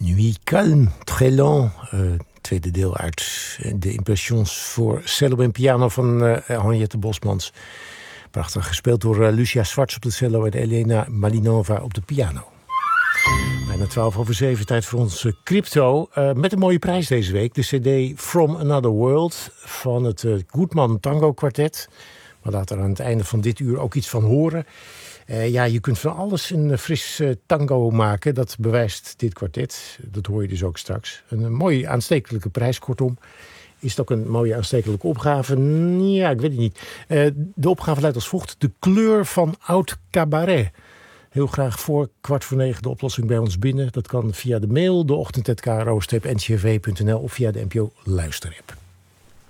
Nuit calme, très lent. Tweede deel uit de Impressions voor cello en piano van Henriette Bosmans. Prachtig gespeeld door Lucia Swartz op de cello en Elena Malinova op de piano. Bijna 6:12, tijd voor onze crypto. Met een mooie prijs deze week. De cd From Another World van het Goodman Tango Quartet. We laten er aan het einde van dit uur ook iets van horen. Je kunt van alles een fris tango maken. Dat bewijst dit kwartet. Dat hoor je dus ook straks. Een mooie aanstekelijke prijs, kortom. Is het ook een mooie aanstekelijke opgave? Ja, ik weet het niet. De opgave luidt als volgt. De kleur van oud cabaret. Heel graag voor 8:45 de oplossing bij ons binnen. Dat kan via de mail, de ochtend@kro-ncrv.nl of via de NPO luisterapp.